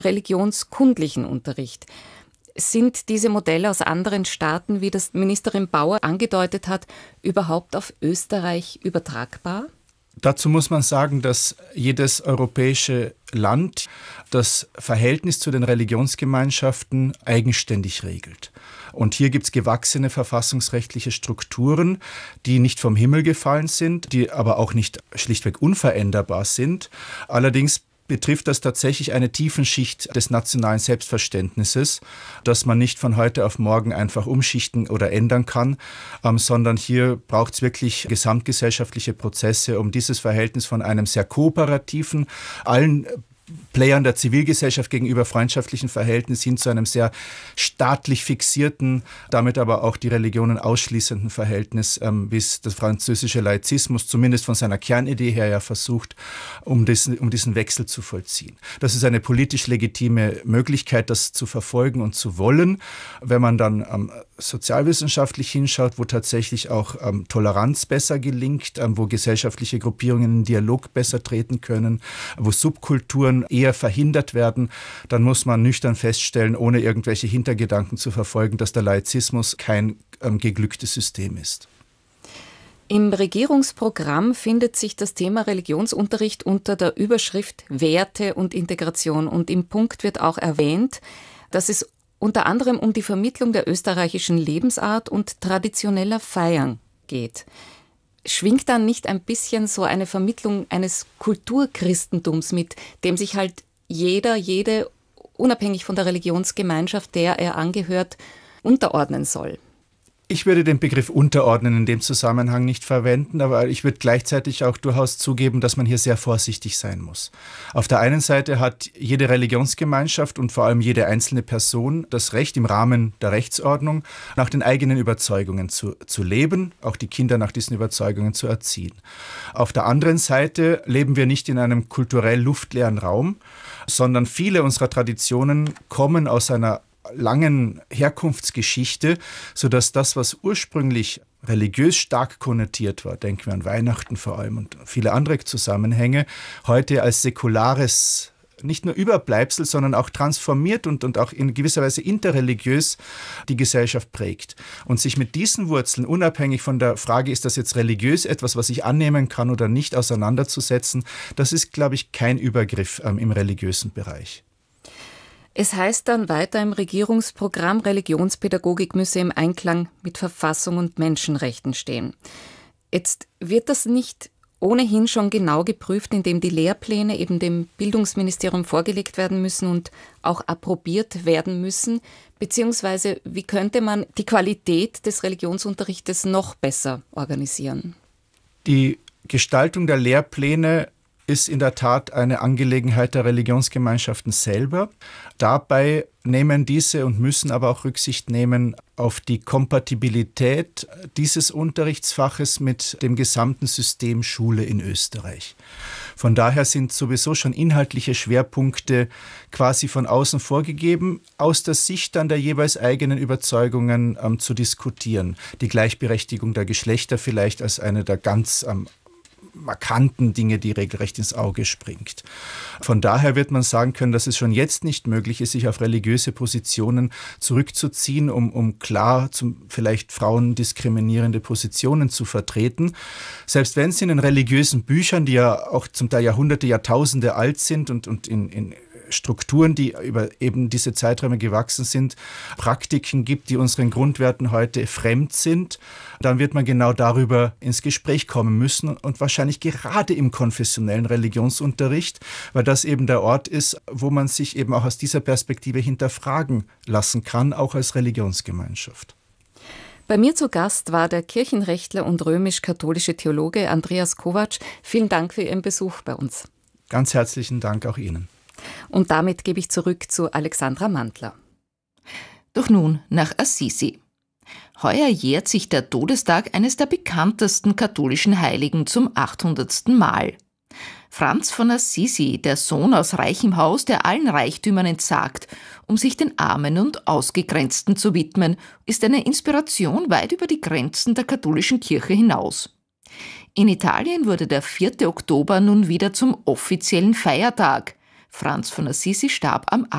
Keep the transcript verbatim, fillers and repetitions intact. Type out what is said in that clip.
religionskundlichen Unterricht. Sind diese Modelle aus anderen Staaten, wie das Ministerin Bauer angedeutet hat, überhaupt auf Österreich übertragbar? Dazu muss man sagen, dass jedes europäische Land das Verhältnis zu den Religionsgemeinschaften eigenständig regelt. Und hier gibt es gewachsene verfassungsrechtliche Strukturen, die nicht vom Himmel gefallen sind, die aber auch nicht schlichtweg unveränderbar sind. Allerdings betrifft das tatsächlich eine Tiefenschicht des nationalen Selbstverständnisses, das man nicht von heute auf morgen einfach umschichten oder ändern kann, ähm, sondern hier braucht es wirklich gesamtgesellschaftliche Prozesse, um dieses Verhältnis von einem sehr kooperativen, allen Playern der Zivilgesellschaft gegenüber freundschaftlichen Verhältnis hin zu einem sehr staatlich fixierten, damit aber auch die Religionen ausschließenden Verhältnis, ähm, wie es der französische Laizismus zumindest von seiner Kernidee her ja versucht, um diesen, um diesen Wechsel zu vollziehen. Das ist eine politisch legitime Möglichkeit, das zu verfolgen und zu wollen. Wenn man dann ähm, sozialwissenschaftlich hinschaut, wo tatsächlich auch ähm, Toleranz besser gelingt, ähm, wo gesellschaftliche Gruppierungen in Dialog besser treten können, wo Subkulturen eher verhindert werden, dann muss man nüchtern feststellen, ohne irgendwelche Hintergedanken zu verfolgen, dass der Laizismus kein ähm, geglücktes System ist. Im Regierungsprogramm findet sich das Thema Religionsunterricht unter der Überschrift Werte und Integration. Und im Punkt wird auch erwähnt, dass es unter anderem um die Vermittlung der österreichischen Lebensart und traditioneller Feiern geht. Schwingt dann nicht ein bisschen so eine Vermittlung eines Kulturchristentums mit, dem sich halt jeder, jede, unabhängig von der Religionsgemeinschaft, der er angehört, unterordnen soll? Ich würde den Begriff unterordnen in dem Zusammenhang nicht verwenden, aber ich würde gleichzeitig auch durchaus zugeben, dass man hier sehr vorsichtig sein muss. Auf der einen Seite hat jede Religionsgemeinschaft und vor allem jede einzelne Person das Recht, im Rahmen der Rechtsordnung nach den eigenen Überzeugungen zu, zu leben, auch die Kinder nach diesen Überzeugungen zu erziehen. Auf der anderen Seite leben wir nicht in einem kulturell luftleeren Raum, sondern viele unserer Traditionen kommen aus einer langen Herkunftsgeschichte, sodass das, was ursprünglich religiös stark konnotiert war, denken wir an Weihnachten vor allem und viele andere Zusammenhänge, heute als säkulares, nicht nur Überbleibsel, sondern auch transformiert und, und auch in gewisser Weise interreligiös die Gesellschaft prägt. Und sich mit diesen Wurzeln, unabhängig von der Frage, ist das jetzt religiös etwas, was ich annehmen kann oder nicht, auseinanderzusetzen, das ist, glaube ich, kein Übergriff ähm, im religiösen Bereich. Es heißt dann weiter im Regierungsprogramm, Religionspädagogik müsse im Einklang mit Verfassung und Menschenrechten stehen. Jetzt wird das nicht ohnehin schon genau geprüft, indem die Lehrpläne eben dem Bildungsministerium vorgelegt werden müssen und auch approbiert werden müssen, beziehungsweise wie könnte man die Qualität des Religionsunterrichtes noch besser organisieren? Die Gestaltung der Lehrpläne ist in der Tat eine Angelegenheit der Religionsgemeinschaften selber. Dabei nehmen diese und müssen aber auch Rücksicht nehmen auf die Kompatibilität dieses Unterrichtsfaches mit dem gesamten System Schule in Österreich. Von daher sind sowieso schon inhaltliche Schwerpunkte quasi von außen vorgegeben, aus der Sicht dann der jeweils eigenen Überzeugungen ähm, zu diskutieren. Die Gleichberechtigung der Geschlechter vielleicht als eine der ganz ähm, markanten Dinge, die regelrecht ins Auge springt. Von daher wird man sagen können, dass es schon jetzt nicht möglich ist, sich auf religiöse Positionen zurückzuziehen, um, um klar zum, vielleicht frauendiskriminierende Positionen zu vertreten. Selbst wenn es in den religiösen Büchern, die ja auch zum Teil Jahrhunderte, Jahrtausende alt sind und, und in, in Strukturen, die über eben diese Zeiträume gewachsen sind, Praktiken gibt, die unseren Grundwerten heute fremd sind, dann wird man genau darüber ins Gespräch kommen müssen und wahrscheinlich gerade im konfessionellen Religionsunterricht, weil das eben der Ort ist, wo man sich eben auch aus dieser Perspektive hinterfragen lassen kann, auch als Religionsgemeinschaft. Bei mir zu Gast war der Kirchenrechtler und römisch-katholische Theologe Andreas Kovacs. Vielen Dank für Ihren Besuch bei uns. Ganz herzlichen Dank auch Ihnen. Und damit gebe ich zurück zu Alexandra Mantler. Doch nun nach Assisi. Heuer jährt sich der Todestag eines der bekanntesten katholischen Heiligen zum achthundertsten Mal. Franz von Assisi, der Sohn aus reichem Haus, der allen Reichtümern entsagt, um sich den Armen und Ausgegrenzten zu widmen, ist eine Inspiration weit über die Grenzen der katholischen Kirche hinaus. In Italien wurde der vierte Oktober nun wieder zum offiziellen Feiertag. Franz von Assisi starb am